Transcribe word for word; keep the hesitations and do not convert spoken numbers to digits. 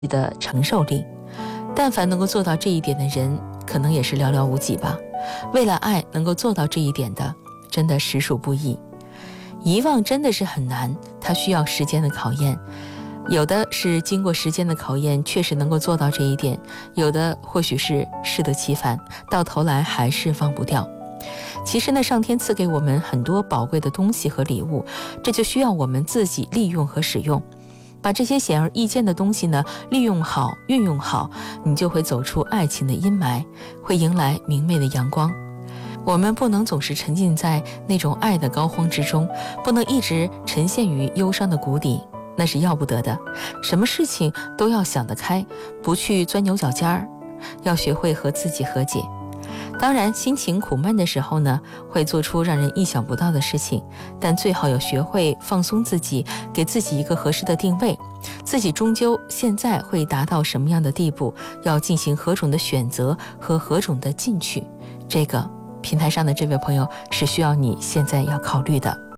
的承受力。但凡能够做到这一点的人，可能也是寥寥无几吧。为了爱能够做到这一点的，真的实属不易。遗忘真的是很难，它需要时间的考验。有的是经过时间的考验，确实能够做到这一点；有的或许是适得其反，到头来还是忘不掉。其实呢，上天赐给我们很多宝贵的东西和礼物，这就需要我们自己利用和使用。把这些显而易见的东西呢，利用好、运用好，你就会走出爱情的阴霾，会迎来明媚的阳光。我们不能总是沉浸在那种爱的膏肓之中，不能一直沉陷于忧伤的谷底，那是要不得的。什么事情都要想得开，不去钻牛角尖儿，要学会和自己和解。当然，心情苦闷的时候呢，会做出让人意想不到的事情，但最好要学会放松自己，给自己一个合适的定位，自己终究现在会达到什么样的地步，要进行何种的选择和何种的进取，这个平台上的这位朋友是需要你现在要考虑的。